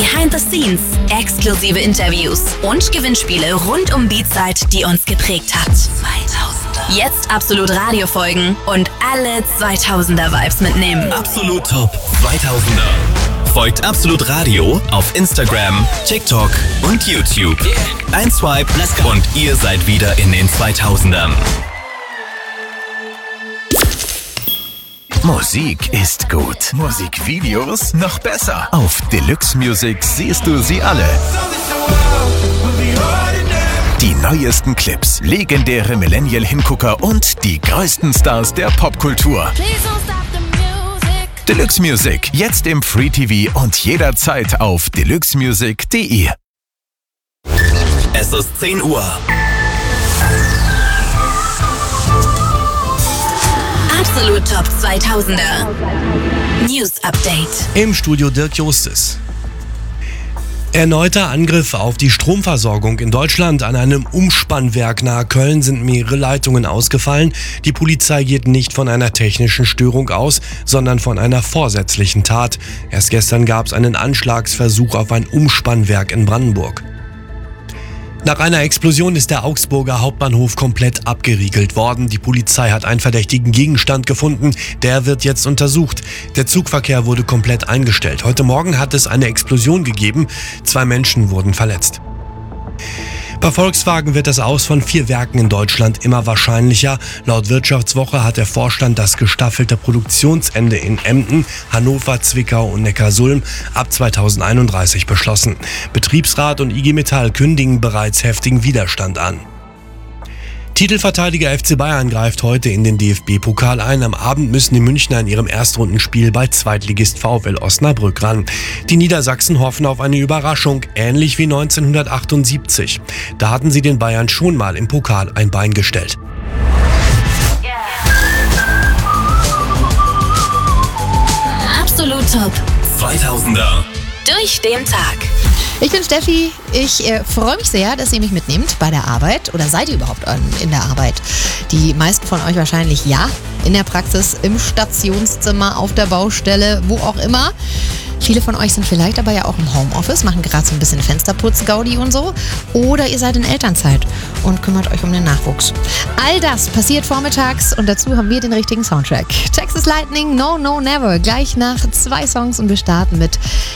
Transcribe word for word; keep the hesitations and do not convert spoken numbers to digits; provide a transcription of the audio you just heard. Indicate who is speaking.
Speaker 1: Behind the Scenes, exklusive Interviews und Gewinnspiele rund um die Zeit, die uns geprägt hat. zweitausender. Jetzt Absolut Radio folgen und alle zweitausender Vibes mitnehmen.
Speaker 2: Absolut Top zweitausender. Folgt Absolut Radio auf Instagram, TikTok und YouTube. Ein Swipe und ihr seid wieder in den zweitausendern.
Speaker 3: Musik ist gut. Musikvideos noch besser. Auf Deluxe Music siehst du sie alle. Die neuesten Clips, legendäre Millennial-Hingucker und die größten Stars der Popkultur. Deluxe Music, jetzt im Free T V und jederzeit auf deluxe music punkt de.
Speaker 2: Es ist zehn Uhr.
Speaker 1: Absolut Top zweitausender. News Update.
Speaker 4: Im Studio Dirk Justis. Erneuter Angriff auf die Stromversorgung in Deutschland. An einem Umspannwerk nahe Köln sind mehrere Leitungen ausgefallen. Die Polizei geht nicht von einer technischen Störung aus, sondern von einer vorsätzlichen Tat. Erst gestern gab es einen Anschlagsversuch auf ein Umspannwerk in Brandenburg. Nach einer Explosion ist der Augsburger Hauptbahnhof komplett abgeriegelt worden. Die Polizei hat einen verdächtigen Gegenstand gefunden. Der wird jetzt untersucht. Der Zugverkehr wurde komplett eingestellt. Heute Morgen hat es eine Explosion gegeben. Zwei Menschen wurden verletzt. Bei Volkswagen wird das Aus von vier Werken in Deutschland immer wahrscheinlicher. Laut Wirtschaftswoche hat der Vorstand das gestaffelte Produktionsende in Emden, Hannover, Zwickau und Neckarsulm ab zweitausendeinunddreißig beschlossen. Betriebsrat und I G Metall kündigen bereits heftigen Widerstand an. Titelverteidiger F C Bayern greift heute in den D F B-Pokal ein. Am Abend müssen die Münchner in ihrem Erstrundenspiel bei Zweitligist VfL Osnabrück ran. Die Niedersachsen hoffen auf eine Überraschung, ähnlich wie neunzehnhundertachtundsiebzig. Da hatten sie den Bayern schon mal im Pokal ein Bein gestellt.
Speaker 1: Absolut Top
Speaker 2: zweitausender.
Speaker 1: durch den Tag.
Speaker 5: Ich bin Steffi. Ich äh, freue mich sehr, dass ihr mich mitnehmt bei der Arbeit. Oder seid ihr überhaupt an, in der Arbeit? Die meisten von euch wahrscheinlich ja. In der Praxis, im Stationszimmer, auf der Baustelle, wo auch immer. Viele von euch sind vielleicht aber ja auch im Homeoffice, machen gerade so ein bisschen Fensterputz, Gaudi und so. Oder ihr seid in Elternzeit und kümmert euch um den Nachwuchs. All das passiert vormittags und dazu haben wir den richtigen Soundtrack. Texas Lightning, No No Never. Gleich nach zwei Songs und wir starten mit